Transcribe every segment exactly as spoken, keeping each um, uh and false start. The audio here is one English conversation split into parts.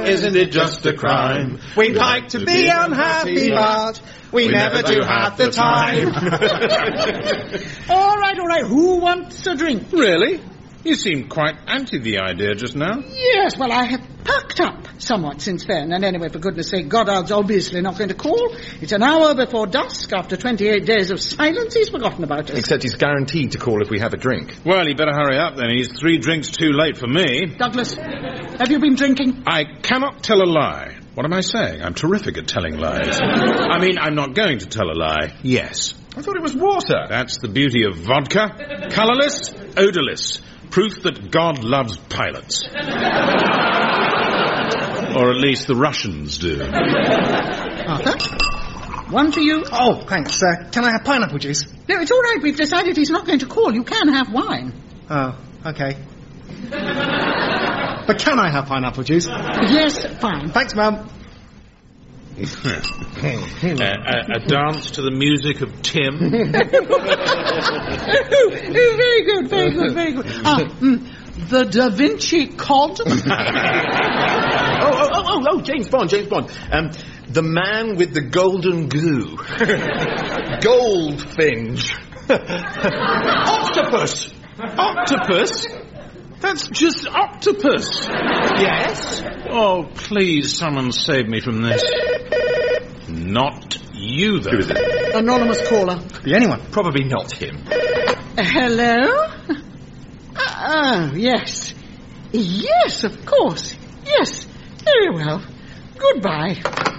Isn't it just a crime? We'd like to be unhappy, but we, we never, never do half the time. All right, all right. Who wants a drink? Really? You seemed quite anti the idea just now. Yes, well, I have perked up somewhat since then. And anyway, for goodness sake, Goddard's obviously not going to call. It's an hour before dusk. After twenty-eight days of silence, he's forgotten about us. Except he's guaranteed to call if we have a drink. Well, you better hurry up then. He's three drinks too late for me. Douglas, have you been drinking? I cannot tell a lie. What am I saying? I'm terrific at telling lies. I mean, I'm not going to tell a lie. Yes. I thought it was water. That's the beauty of vodka. Colourless, odourless. Proof that God loves pilots. Or at least the Russians do. Arthur? One for you. Oh, thanks. Uh, can I have pineapple juice? No, it's all right. We've decided he's not going to call. You can have wine. Oh, okay. But can I have pineapple juice? Yes, fine. Thanks, Mum. a, a, a dance to the music of Tim. oh, very good, very good, very good. Ah, mm, the Da Vinci Cod. oh, oh, oh, oh, oh, James Bond, James Bond. Um, the man with the golden goo. Goldfinch. Octopus. Octopus? That's just octopus. Yes? Oh, please, someone save me from this. Not you, though. Who is it? Anonymous caller. Could be anyone. Probably not him. Uh, hello? Oh, yes. Yes, of course. Yes, very well. Goodbye.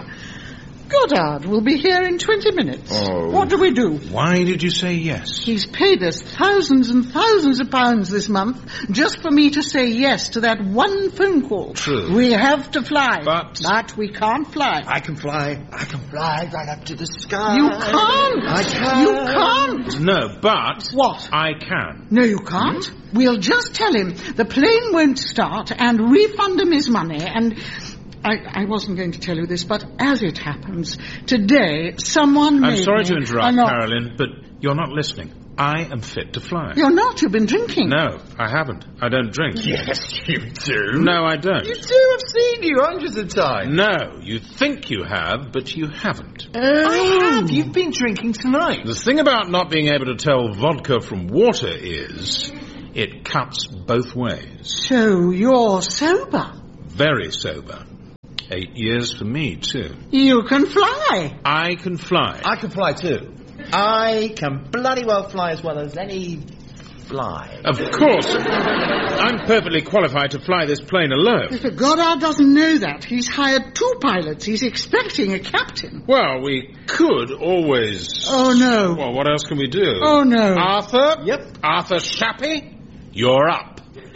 Goddard will be here in twenty minutes. Oh. What do we do? Why did you say yes? He's paid us thousands and thousands of pounds this month just for me to say yes to that one phone call. True. We have to fly. But... But we can't fly. I can fly. I can fly right up to the sky. You can't. I can. You can't. No, but... What? I can. No, you can't. Hmm? We'll just tell him the plane won't start and refund him his money and... I, I wasn't going to tell you this, but as it happens, today someone made I'm sorry me to interrupt, not... Carolyn, but you're not listening. I am fit to fly. You're not. You've been drinking. No, I haven't. I don't drink. Yes, you do. No, I don't. You do. I've seen you hundreds of times. No, you think you have, but you haven't. Oh. I have. You've been drinking tonight. The thing about not being able to tell vodka from water is it cuts both ways. So you're sober? Very sober. Eight years for me, too. You can fly. I can fly. I can fly, too. I can bloody well fly as well as any fly. Of course. I'm perfectly qualified to fly this plane alone. Mister Goddard doesn't know that. He's hired two pilots. He's expecting a captain. Well, we could always... Oh, no. Well, what else can we do? Oh, no. Arthur? Yep. Arthur Shappy? You're up.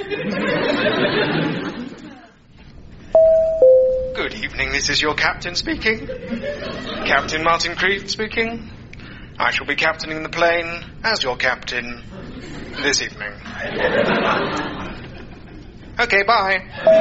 Good evening, this is your captain speaking. Captain Martin Creed speaking. I shall be captaining the plane as your captain this evening. Okay, bye.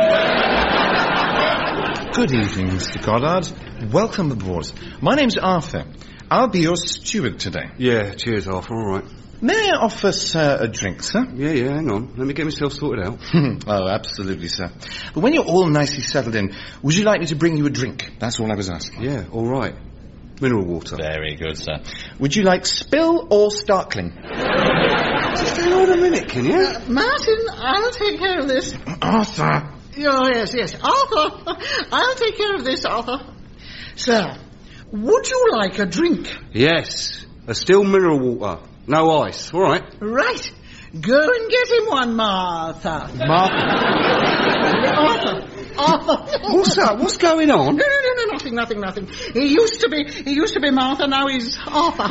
Good evening, Mister Goddard. Welcome aboard. My name's Arthur. I'll be your steward today. Yeah, cheers, Arthur, all right. May I offer, sir, a drink, sir? Yeah, yeah, hang on. Let me get myself sorted out. Oh, absolutely, sir. But when you're all nicely settled in, would you like me to bring you a drink? That's all I was asking. Yeah, all right. Mineral water. Very good, sir. Would you like spill or starkling? Just hang on a minute, can you? Uh, Martin, I'll take care of this. Arthur! Oh, yes, yes. Arthur, I'll take care of this, Arthur. Sir, would you like a drink? Yes, a still mineral water. No ice, all right. Right. Go and get him one, Martha. Martha? Arthur. Arthur. What's that? What's going on? No, no, no, no, nothing, nothing, nothing. He used to be, he used to be Martha, now he's Arthur.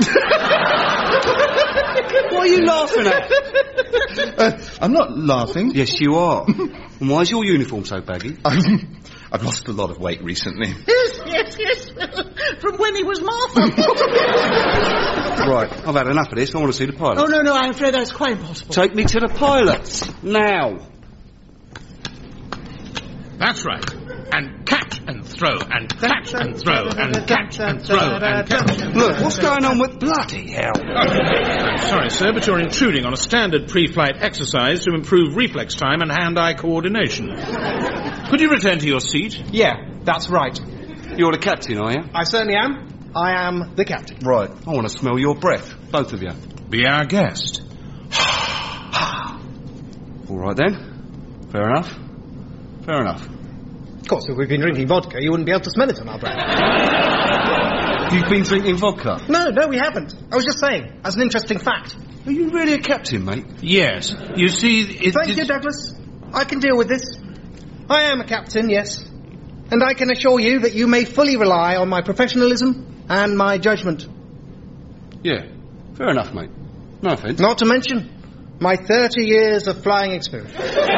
What are you laughing at? Uh, I'm not laughing. Yes, you are. And why is your uniform so baggy? I've lost a lot of weight recently. Yes, yes, yes. From when he was Martha. Right, I've had enough of this. I want to see the pilot. Oh, no, no, I'm afraid that's quite impossible. Take me to the pilot. Now. That's right. And catch and throw and catch and throw and catch and throw and catch. Look, what's going on with bloody hell? I'm sorry, sir, but you're intruding on a standard pre-flight exercise to improve reflex time and hand-eye coordination. Could you return to your seat? Yeah, that's right. You're the captain, are you? I certainly am. I am the captain. Right. I want to smell your breath, both of you. Be our guest. All right, then. Fair enough. Fair enough. Of course, if we've been drinking vodka, you wouldn't be able to smell it on our breath. You've been drinking vodka? No, no, we haven't. I was just saying, as an interesting fact. Are you really a captain, mate? Yes. You see, it, Thank it's... you, Douglas. I can deal with this. I am a captain, yes. And I can assure you that you may fully rely on my professionalism and my judgment. Yeah. Fair enough, mate. No offence. Not to mention my thirty years of flying experience.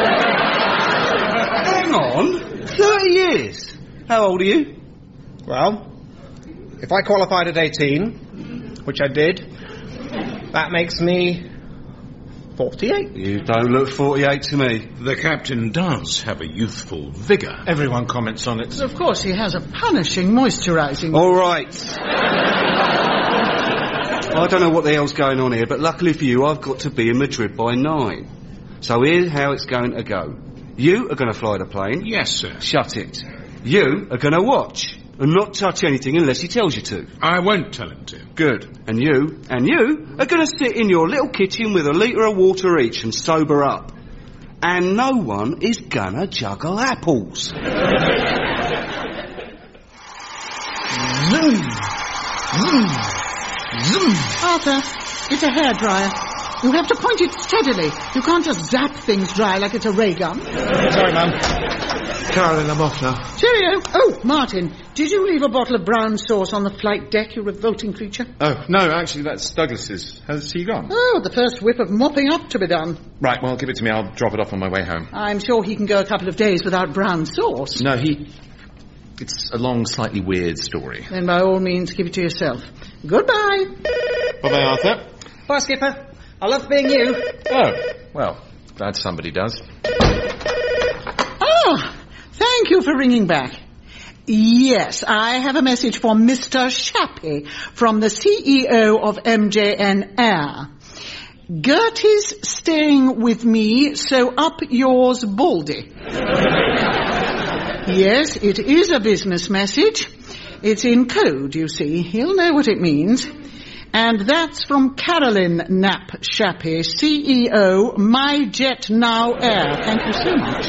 Hang on. thirty years? How old are you? Well, if I qualified at eighteen, which I did, that makes me forty-eight. You don't look forty-eight to me. The captain does have a youthful vigour. Everyone comments on it. Of course, he has a punishing moisturising... All right. I don't know what the hell's going on here, but luckily for you, I've got to be in Madrid by nine. So here's how it's going to go. You are going to fly the plane. Yes, sir. Shut it. You are going to watch and not touch anything unless he tells you to. I won't tell him to. Good. And you, and you are going to sit in your little kitchen with a litre of water each and sober up. And no one is going to juggle apples. Zoom! Zoom! Zoom! Arthur, it's a hairdryer. You have to point it steadily. You can't just zap things dry like it's a ray gun. Sorry, Mum. Carolyn, I'm off now. Cheerio. Oh, Martin, did you leave a bottle of brown sauce on the flight deck, you revolting creature? Oh, no, actually, that's Douglas's. Has he gone? Oh, the first whip of mopping up to be done. Right, well, give it to me. I'll drop it off on my way home. I'm sure he can go a couple of days without brown sauce. No, he... It's a long, slightly weird story. Then by all means, give it to yourself. Goodbye. Bye-bye, Arthur. Bye, Skipper. I love being you. Oh, well, glad somebody does. Oh, thank you for ringing back. Yes, I have a message for Mister Shappy from the C E O of M J N Air. Gertie's staying with me, so up yours, Baldy. Yes, it is a business message. It's in code, you see. He'll know what it means. And that's from Carolyn Knapp Shappy, C E O, My Jet Now Air. Thank you so much.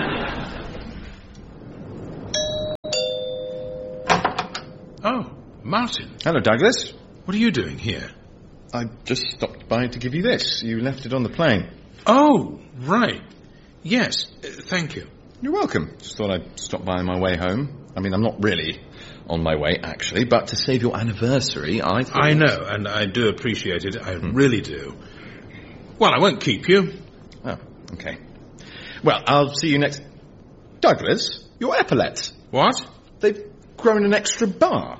Oh, Martin. Hello, Douglas. What are you doing here? I just stopped by to give you this. You left it on the plane. Oh, right. Yes, uh, thank you. You're welcome. Just thought I'd stop by on my way home. I mean, I'm not really on my way, actually, but to save your anniversary, I thought... I know, and I do appreciate it. I hmm. really do. Well, I won't keep you. Oh, okay. Well, I'll see you next... Douglas, your epaulets. What? They've grown an extra bar.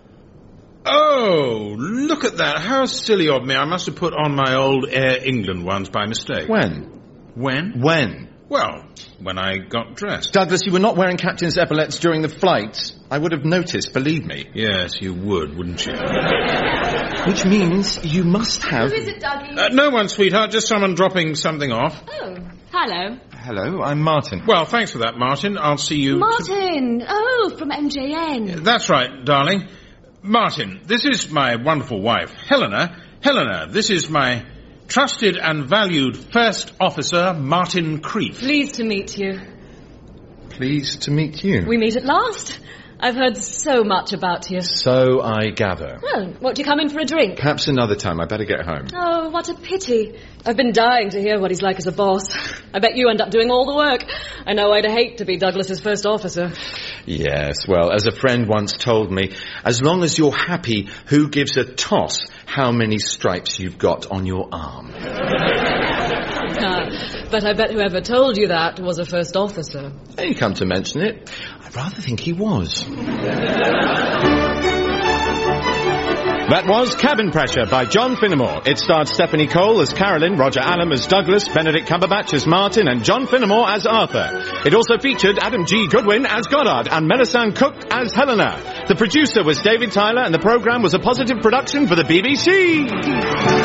Oh, look at that. How silly of me. I must have put on my old Air England ones by mistake. When? When? When? Well, when I got dressed. Douglas, you were not wearing captain's epaulets during the flight. I would have noticed, believe me. Yes, you would, wouldn't you? Which means you must have... Who is it, Dougie? Uh, no one, sweetheart. Just someone dropping something off. Oh, hello. Hello, I'm Martin. Well, thanks for that, Martin. I'll see you... Martin! Oh, from M J N. That's right, darling. Martin, this is my wonderful wife, Helena. Helena, this is my... trusted and valued First Officer Martin Creef. Pleased to meet you. Pleased to meet you. We meet at last. I've heard so much about you. So I gather. Well, won't you come in for a drink? Perhaps another time. I better get home. Oh, what a pity. I've been dying to hear what he's like as a boss. I bet you end up doing all the work. I know I'd hate to be Douglas's first officer. Yes, well, as a friend once told me, as long as you're happy, who gives a toss how many stripes you've got on your arm? Ah, but I bet whoever told you that was a first officer. You come to mention it, I rather think he was. That was Cabin Pressure by John Finnemore. It starred Stephanie Cole as Carolyn, Roger Allam as Douglas, Benedict Cumberbatch as Martin, and John Finnemore as Arthur. It also featured Adam G. Goodwin as Goddard and Melisande Cook as Helena. The producer was David Tyler, and the programme was a Positive production for the B B C.